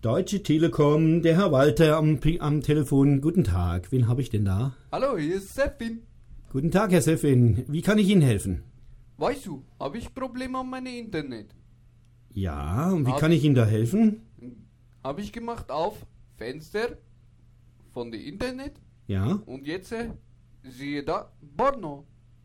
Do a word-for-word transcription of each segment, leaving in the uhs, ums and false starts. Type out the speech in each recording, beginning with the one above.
Deutsche Telekom, der Herr Walter am, am Telefon. Guten Tag, wen habe ich denn da? Hallo, hier ist Sefin. Guten Tag, Herr Sefin. Wie kann ich Ihnen helfen? Weißt du, habe ich Probleme an meinem Internet? Ja, und wie Hab- kann ich Ihnen da helfen? Habe ich gemacht auf Fenster von dem Internet Ja, und jetzt äh, siehe da Porno.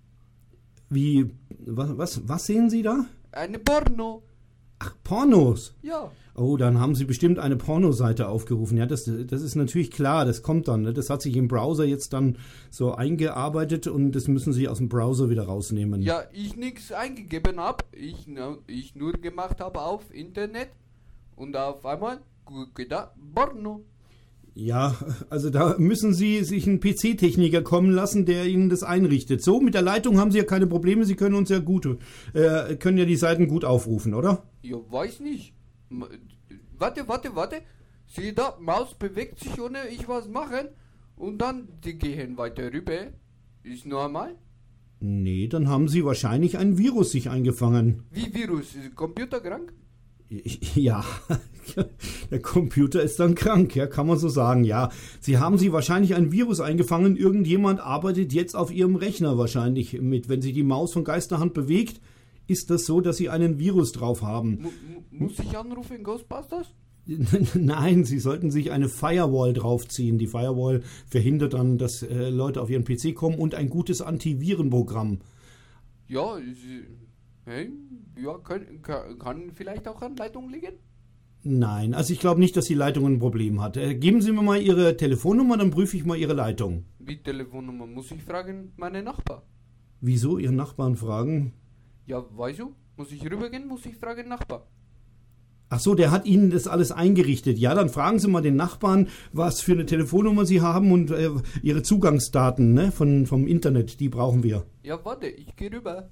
wie, was, was, was sehen Sie da? Eine Porno. Ach, Pornos. Ja. Oh, dann haben Sie bestimmt eine Pornoseite aufgerufen. Ja, das, das ist natürlich klar, das kommt dann. Ne? Das hat sich im Browser jetzt dann so eingearbeitet und das müssen Sie aus dem Browser wieder rausnehmen. Ja, ich nichts eingegeben habe, ich, nu- ich nur gemacht habe auf Internet und auf einmal gucke da Porno. Ja, also da müssen Sie sich einen P C-Techniker kommen lassen, der Ihnen das einrichtet. So, mit der Leitung haben Sie ja keine Probleme. Sie können uns ja gut, äh, können ja die Seiten gut aufrufen, oder? Ja, weiß nicht. M- Warte, warte, warte. Sieh da, Maus bewegt sich ohne ich was machen. Und dann, die gehen weiter rüber. Ist normal. Nee, dann haben Sie wahrscheinlich ein Virus sich eingefangen. Wie Virus? Ist Computer krank? Ja, der Computer ist dann krank, ja, kann man so sagen, ja. Sie haben Sie wahrscheinlich ein Virus eingefangen. Irgendjemand arbeitet jetzt auf Ihrem Rechner wahrscheinlich mit. Wenn sich die Maus von Geisterhand bewegt, ist das so, dass Sie einen Virus drauf haben. Mu mu muss ich anrufen, Ghostbusters? Nein, Sie sollten sich eine Firewall draufziehen. Die Firewall verhindert dann, dass äh, Leute auf Ihren P C kommen und ein gutes Antivirenprogramm. Ja, ist, hey, ja, kann, kann, kann vielleicht auch an Leitung liegen? Nein, also ich glaube nicht, dass die Leitung ein Problem hat. Äh, geben Sie mir mal Ihre Telefonnummer, dann prüfe ich mal Ihre Leitung. Wie Telefonnummer? Muss ich fragen, meine Nachbar? Wieso Ihren Nachbarn fragen? Ja, weißt du? Muss ich rübergehen? Muss ich fragen, Nachbar? Ach so, der hat Ihnen das alles eingerichtet. Ja, dann fragen Sie mal den Nachbarn, was für eine Telefonnummer Sie haben und äh, Ihre Zugangsdaten, ne, von, vom Internet, die brauchen wir. Ja, warte, ich gehe rüber.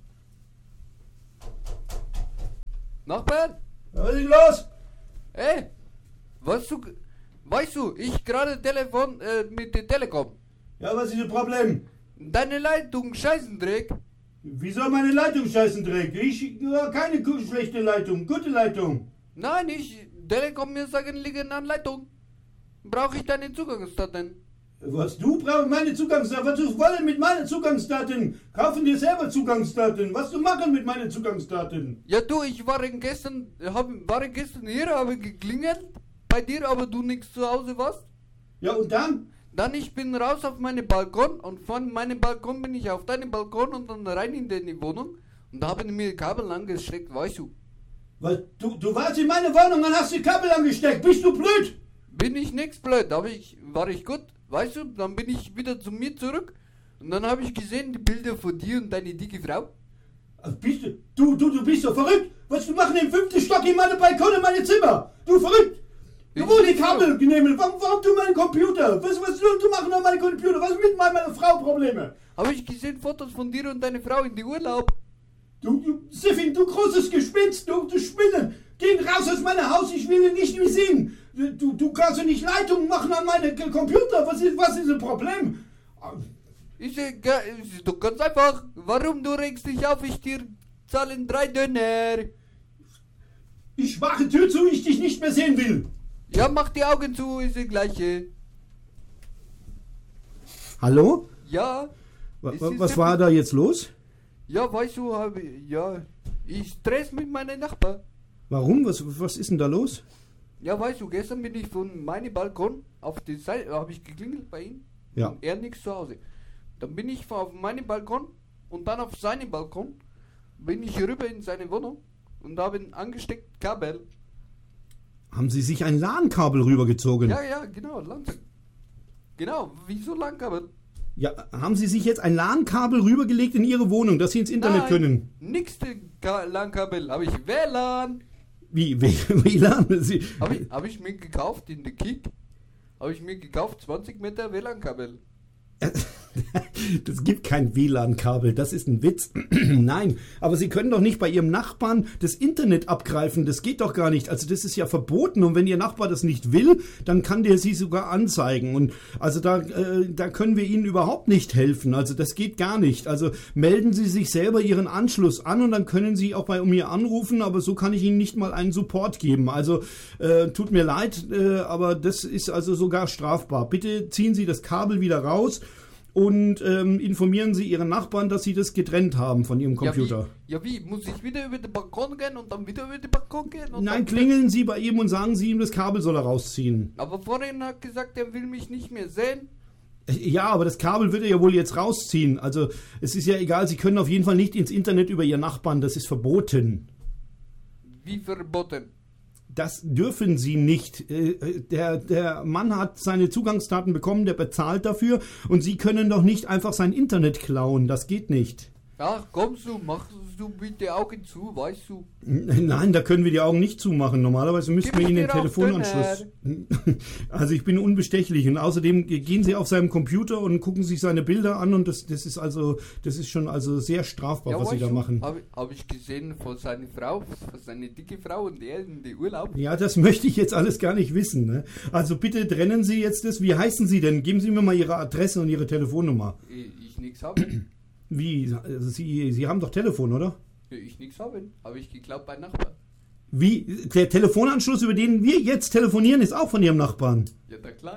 Nachbar? Was ist los? Ey, was du, weißt du, ich gerade Telefon äh, mit der Telekom. Ja, was ist das Problem? Deine Leitung Scheißendreck. Wieso meine Leitung scheißen trägt? Ich ja, keine gu- schlechte Leitung, gute Leitung. Nein, ich, Telekom mir sagen, liegen an Leitung. Brauche ich deine Zugangsdaten? Was du brauchst meine Zugangsdaten? Was du wollen mit meinen Zugangsdaten? Kaufen dir selber Zugangsdaten. Was du machen mit meinen Zugangsdaten? Ja du, ich war gestern, hab, war gestern hier, habe geklingelt bei dir, aber du nix zu Hause warst. Ja und dann? Dann ich bin raus auf meinen Balkon und von meinem Balkon bin ich auf deinen Balkon und dann rein in deine Wohnung und da haben die mir Kabel angesteckt, weißt du. Was, du, du warst in meine Wohnung und hast die Kabel angesteckt. Bist du blöd? Bin ich nix blöd, aber ich, war ich gut, weißt du, dann bin ich wieder zu mir zurück und dann habe ich gesehen die Bilder von dir und deine dicke Frau. Also bist du, du, du, du bist doch verrückt. Was du machen im fünften Stock in meine Balkon in meine Zimmer? Du verrückt. Du wo die Kabel nehmen? Warum, warum du meinen Computer? Was, was du, du machen an meinem Computer? Was ist mit meiner Frau Probleme? Habe ich gesehen Fotos von dir und deiner Frau in die Urlaub. Du, du, Siffin, du großes Gespinst, du, du Spinne. Geh raus aus meinem Haus, ich will ihn nicht mehr sehen. Du, du kannst doch nicht Leitungen machen an meinem Computer. Was ist, was ist das Problem? Ist egal, ist doch ganz einfach. Warum du regst dich auf? Ich dir zahlen drei Döner. Ich mache Tür zu, ich dich nicht mehr sehen will. Ja, mach die Augen zu, ist das gleiche. Hallo? Ja. Wa- es wa- ist Was ja- war da jetzt los? Ja, weißt du, hab, ich- ja, ich stress mit meinem Nachbar. Warum? Was, was ist denn da los? Ja, weißt du, gestern bin ich von meinem Balkon auf die Seite, habe ich geklingelt bei ihm. Ja. Und er nichts zu Hause. Dann bin ich auf meinem Balkon und dann auf seinem Balkon bin ich rüber in seine Wohnung und habe ein angesteckt Kabel. Haben Sie sich ein LAN-Kabel rübergezogen? Ja, ja, genau, lang. Genau, wieso Langkabel? Ja, haben Sie sich jetzt ein LAN-Kabel rübergelegt in Ihre Wohnung, dass Sie ins Internet Nein, können? nix Langkabel, habe ich W L A N. Wie, W LAN? Sie, Habe ich, hab ich mir gekauft in der Kick. Habe ich mir gekauft zwanzig Meter W L A N-Kabel. Das gibt kein W L A N-Kabel, das ist ein Witz. Nein, aber Sie können doch nicht bei Ihrem Nachbarn das Internet abgreifen, das geht doch gar nicht. Also das ist ja verboten und wenn Ihr Nachbar das nicht will, dann kann der Sie sogar anzeigen. Und also da, äh, da können wir Ihnen überhaupt nicht helfen, also das geht gar nicht. Also melden Sie sich selber Ihren Anschluss an und dann können Sie auch bei mir anrufen, aber so kann ich Ihnen nicht mal einen Support geben. Also äh, tut mir leid, äh, aber das ist also sogar strafbar. Bitte ziehen Sie das Kabel wieder raus und ähm, informieren Sie Ihren Nachbarn, dass Sie das getrennt haben von Ihrem Computer. Ja wie? ja, wie? Muss ich wieder über den Balkon gehen und dann wieder über den Balkon gehen? Und Nein, klingeln Sie bei ihm und sagen Sie ihm, das Kabel soll er rausziehen. Aber vorhin hat er gesagt, er will mich nicht mehr sehen. Ja, aber das Kabel wird er ja wohl jetzt rausziehen. Also es ist ja egal, Sie können auf jeden Fall nicht ins Internet über Ihren Nachbarn, das ist verboten. Wie verboten? Das dürfen Sie nicht. Der, der Mann hat seine Zugangsdaten bekommen, der bezahlt dafür und Sie können doch nicht einfach sein Internet klauen. Das geht nicht. Ach, kommst du, machst du bitte Augen zu, weißt du? Nein, da können wir die Augen nicht zumachen. Normalerweise müssten wir Ihnen den Telefonanschluss... Also ich bin unbestechlich und außerdem gehen Sie auf seinem Computer und gucken sich seine Bilder an und das, das ist also, das ist schon also sehr strafbar, ja, was Sie da du, machen. Habe hab ich gesehen von seiner Frau, von seiner dicke Frau und er in den Urlaub. Ja, das möchte ich jetzt alles gar nicht wissen. Ne? Also bitte trennen Sie jetzt das. Wie heißen Sie denn? Geben Sie mir mal Ihre Adresse und Ihre Telefonnummer. Ich, ich nix habe. Wie? Also Sie, Sie haben doch Telefon, oder? Ich nix habe. Habe ich geglaubt bei Nachbarn. Wie? Der Telefonanschluss, über den wir jetzt telefonieren, ist auch von Ihrem Nachbarn? Ja, na klar.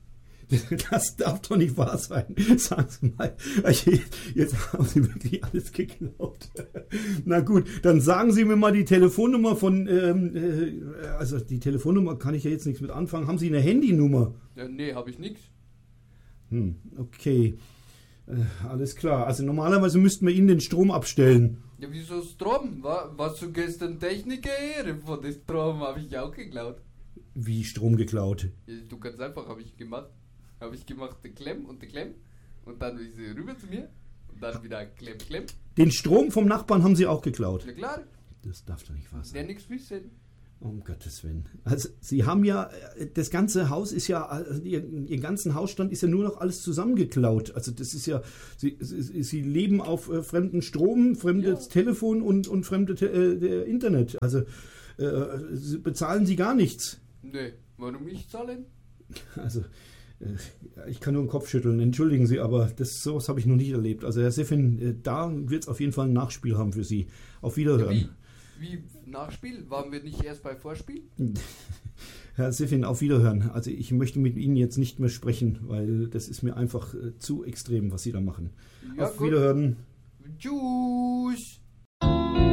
Das darf doch nicht wahr sein. Sagen Sie mal. Jetzt haben Sie wirklich alles geklaut. Na gut, dann sagen Sie mir mal die Telefonnummer von... Ähm, äh, also die Telefonnummer kann ich ja jetzt nichts mit anfangen. Haben Sie eine Handynummer? Ja, nee, habe ich nichts. Hm, okay. Äh, alles klar. Also normalerweise müssten wir Ihnen den Strom abstellen. Ja, wieso Strom? War, warst du gestern Techniker? Von dem Strom habe ich auch geklaut. Wie Strom geklaut? Ja, du ganz einfach, habe ich gemacht. Habe ich gemacht, den Klemm und den Klemm. Und dann ist sie rüber zu mir. Und dann wieder Klemm, Klemm. Den Strom vom Nachbarn haben Sie auch geklaut? Ja, klar. Das darf doch nicht wahr sein. Der nichts wissen. Um Gottes Willen. Also Sie haben ja, das ganze Haus ist ja, Ihr, Ihr ganzen Hausstand ist ja nur noch alles zusammengeklaut. Also das ist ja, Sie, Sie, Sie leben auf äh, fremden Strom, fremdes ja. Telefon und, und fremde äh, Internet. Also äh, bezahlen Sie gar nichts. Nee, warum ich zahlen? Also äh, ich kann nur den Kopf schütteln. Entschuldigen Sie, aber das, sowas habe ich noch nicht erlebt. Also Herr Seffin, äh, da wird es auf jeden Fall ein Nachspiel haben für Sie. Auf Wiederhören. Ja, wie? Wie Nachspiel? Waren wir nicht erst bei Vorspiel? Herr Seffin, auf Wiederhören. Also ich möchte mit Ihnen jetzt nicht mehr sprechen, weil das ist mir einfach äh, zu extrem, was Sie da machen. Ja, auf gut. Wiederhören. Tschüss.